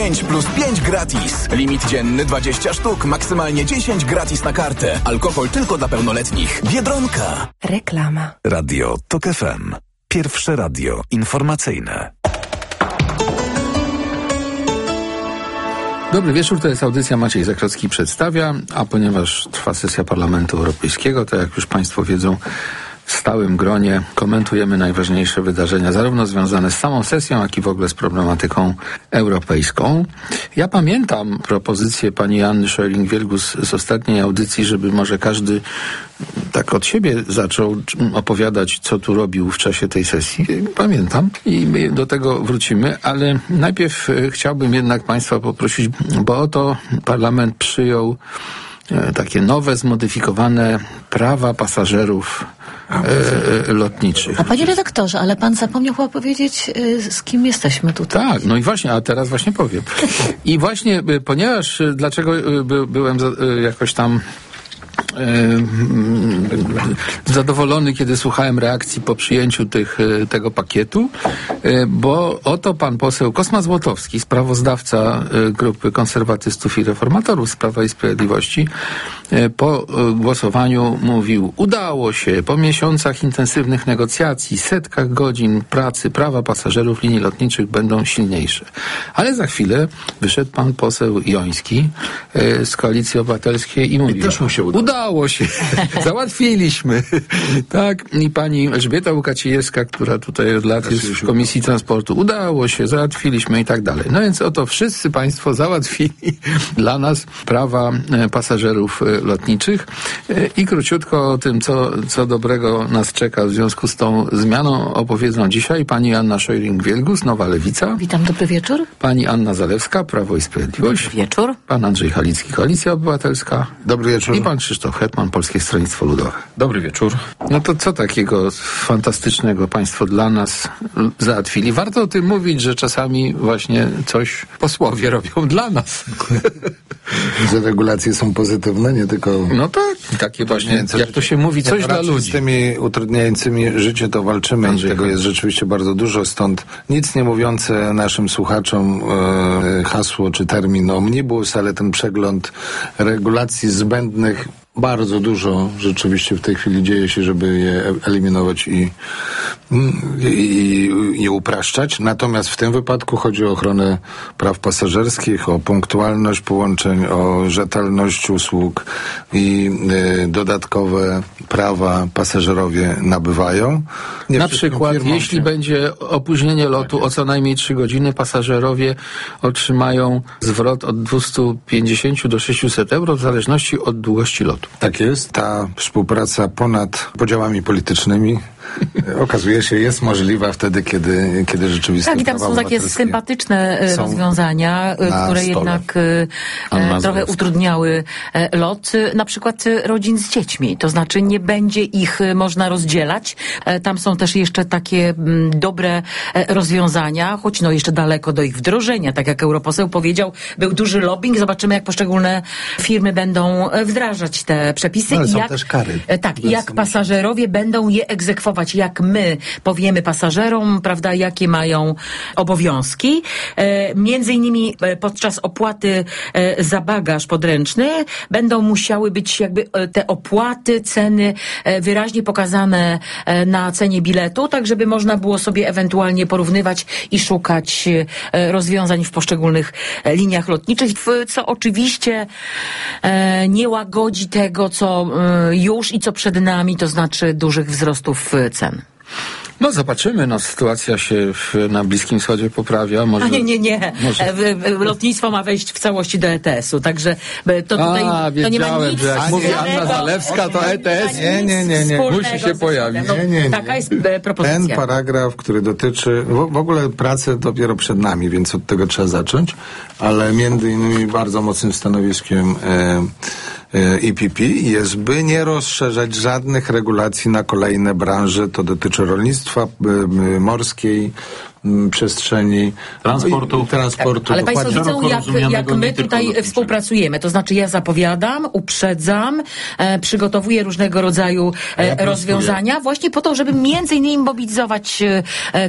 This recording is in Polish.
5 plus 5 gratis. Limit dzienny 20 sztuk, maksymalnie 10 gratis na kartę. Alkohol tylko dla pełnoletnich. Biedronka. Reklama. Radio TOK FM. Pierwsze radio informacyjne. Dobry wieczór, to jest audycja Maciej Zakrocki przedstawia, a ponieważ trwa sesja Parlamentu Europejskiego, to jak już Państwo wiedzą, w stałym gronie komentujemy najważniejsze wydarzenia, zarówno związane z samą sesją, jak i w ogóle z problematyką europejską. Ja pamiętam propozycję pani Anny Scheuring-Wielgus z ostatniej audycji, żeby może każdy tak od siebie zaczął opowiadać, co tu robił w czasie tej sesji. Pamiętam i my do tego wrócimy, ale najpierw chciałbym jednak Państwa poprosić, bo oto Parlament przyjął takie nowe, zmodyfikowane prawa pasażerów lotniczych. A panie redaktorze, ale pan zapomniał chyba powiedzieć, z kim jesteśmy tutaj. Tak, no i właśnie, a teraz właśnie powiem. I właśnie, ponieważ, dlaczego byłem jakoś tam zadowolony, kiedy słuchałem reakcji po przyjęciu tego pakietu, bo oto pan poseł Kosma Złotowski, sprawozdawca grupy konserwatystów i reformatorów z Prawa i Sprawiedliwości, po głosowaniu mówił: udało się, po miesiącach intensywnych negocjacji, setkach godzin pracy, prawa pasażerów linii lotniczych będą silniejsze. Ale za chwilę wyszedł pan poseł Joński z Koalicji Obywatelskiej i mówił: udało się, załatwiliśmy. Tak, i pani Elżbieta Łukacijewska, która tutaj od lat jest w Komisji Transportu, udało się, załatwiliśmy i tak dalej. No więc oto wszyscy państwo załatwili dla nas prawa pasażerów lotniczych i króciutko o tym, co dobrego nas czeka w związku z tą zmianą, opowiedzą dzisiaj pani Anna Scheuring-Wielgus, Nowa Lewica. Witam, dobry wieczór. Pani Anna Zalewska, Prawo i Sprawiedliwość. Dobry wieczór. Pan Andrzej Halicki, Koalicja Obywatelska. Dobry wieczór. I pan Krzysztof Hetman, Polskie Stronnictwo Ludowe. Dobry wieczór. No to co takiego fantastycznego państwo dla nas załatwili? Warto o tym mówić, że czasami właśnie coś posłowie robią dla nas. Że regulacje są pozytywne, nie tylko... No tak, takie właśnie, jak to się mówi, coś dla ludzi. Z tymi utrudniającymi życie to walczymy. Andrzej, tego jest rzeczywiście bardzo dużo, stąd nic nie mówiące naszym słuchaczom hasło czy termin omnibus, ale ten przegląd regulacji zbędnych bardzo dużo rzeczywiście w tej chwili dzieje się, żeby je eliminować i upraszczać. Natomiast w tym wypadku chodzi o ochronę praw pasażerskich, o punktualność połączeń, o rzetelność usług i dodatkowe prawa pasażerowie nabywają. Na przykład, jeśli będzie opóźnienie lotu o co najmniej 3 godziny, pasażerowie otrzymają zwrot od 250 do 600 euro w zależności od długości lotu. Tak jest. Ta współpraca ponad podziałami politycznymi okazuje się jest możliwa wtedy, kiedy rzeczywiście... Tak, i tam są takie sympatyczne rozwiązania, które stole. Jednak trochę utrudniały lot, na przykład rodzin z dziećmi. To znaczy nie będzie ich można rozdzielać. Tam są też jeszcze takie dobre rozwiązania, choć jeszcze daleko do ich wdrożenia. Tak jak europoseł powiedział, był duży lobbying. Zobaczymy, jak poszczególne firmy będą wdrażać te przepisy. Ale są też kary. Tak, i jak pasażerowie będą je egzekwować, jak my powiemy pasażerom, prawda, jakie mają obowiązki. Między innymi podczas opłaty za bagaż podręczny będą musiały być jakby te opłaty, ceny wyraźnie pokazane na cenie biletu, tak żeby można było sobie ewentualnie porównywać i szukać rozwiązań w poszczególnych liniach lotniczych, co oczywiście nie łagodzi tego, co już i co przed nami, to znaczy dużych wzrostów cen. No zobaczymy, sytuacja się na Bliskim Wschodzie poprawia. Może, nie. Może... Lotnictwo ma wejść w całości do ETS-u, także to tutaj to nie ma nic. Że jak mówi Anna Zalewska, to ETS nie. Musi się pojawić. Nie. Taka jest propozycja. Ten paragraf, który dotyczy... W ogóle prace dopiero przed nami, więc od tego trzeba zacząć, ale między innymi bardzo mocnym stanowiskiem EPP jest, by nie rozszerzać żadnych regulacji na kolejne branże. To dotyczy rolnictwa, morskiej, przestrzeni, transportu. Ale Państwo widzą, jak my tutaj współpracujemy. To znaczy ja zapowiadam, uprzedzam, przygotowuję różnego rodzaju rozwiązania właśnie po to, żeby między innymi mobilizować